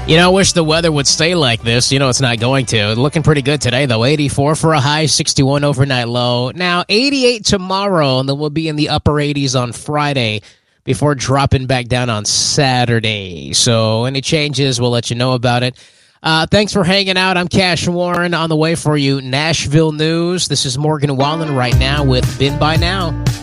I wish the weather would stay like this. It's not going to. Looking pretty good today, though. 84 for a high, 61 overnight low. Now, 88 tomorrow, and then we'll be in the upper 80s on Friday before dropping back down on Saturday. So any changes, we'll let you know about it. Thanks for hanging out. I'm Cash Warren. On the way for you, Nashville News. This is Morgan Wallen right now with Been By Now.